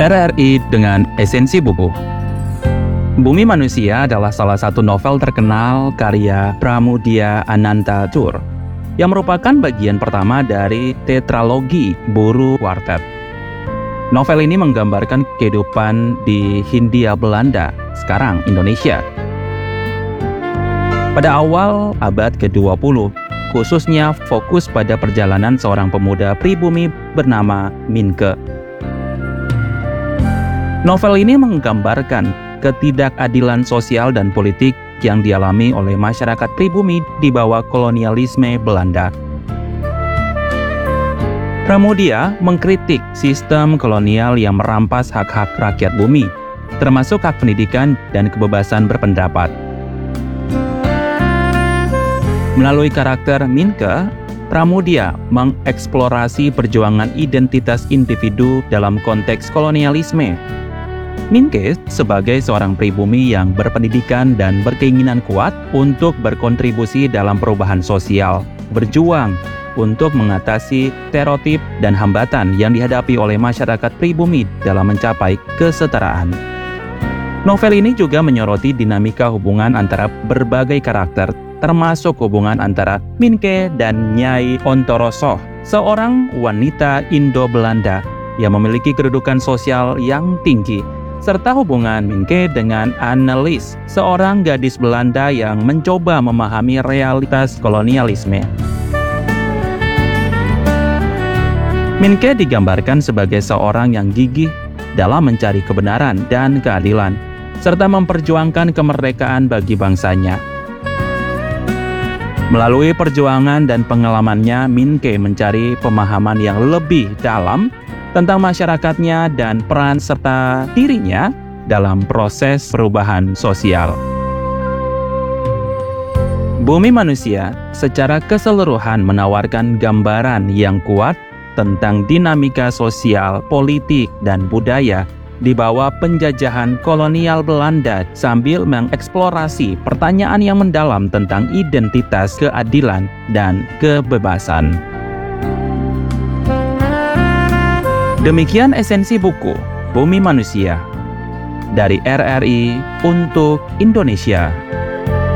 RRI dengan esensi buku. Bumi Manusia adalah salah satu novel terkenal karya Pramudia Anantatur yang merupakan bagian pertama dari tetralogi Buru Quartet. Novel ini menggambarkan kehidupan di Hindia Belanda, sekarang Indonesia. Pada awal abad ke-20, khususnya fokus pada perjalanan seorang pemuda pribumi bernama Minke. Novel ini menggambarkan ketidakadilan sosial dan politik yang dialami oleh masyarakat pribumi di bawah kolonialisme Belanda. Pramudia mengkritik sistem kolonial yang merampas hak-hak rakyat bumi, termasuk hak pendidikan dan kebebasan berpendapat. Melalui karakter Minke, Pramudia mengeksplorasi perjuangan identitas individu dalam konteks kolonialisme. Minke sebagai seorang pribumi yang berpendidikan dan berkeinginan kuat untuk berkontribusi dalam perubahan sosial, berjuang untuk mengatasi stereotip dan hambatan yang dihadapi oleh masyarakat pribumi dalam mencapai kesetaraan. Novel ini juga menyoroti dinamika hubungan antara berbagai karakter, termasuk hubungan antara Minke dan Nyai Ontorosoh, seorang wanita Indo-Belanda yang memiliki kedudukan sosial yang tinggi, serta hubungan Minke dengan Annelies, seorang gadis Belanda yang mencoba memahami realitas kolonialisme. Minke digambarkan sebagai seorang yang gigih dalam mencari kebenaran dan keadilan, serta memperjuangkan kemerdekaan bagi bangsanya. Melalui perjuangan dan pengalamannya, Minke mencari pemahaman yang lebih dalam tentang masyarakatnya dan peran serta dirinya dalam proses perubahan sosial. Bumi Manusia secara keseluruhan menawarkan gambaran yang kuat tentang dinamika sosial, politik, dan budaya di bawah penjajahan kolonial Belanda sambil mengeksplorasi pertanyaan yang mendalam tentang identitas, keadilan, dan kebebasan. Demikian esensi buku Bumi Manusia dari RRI untuk Indonesia.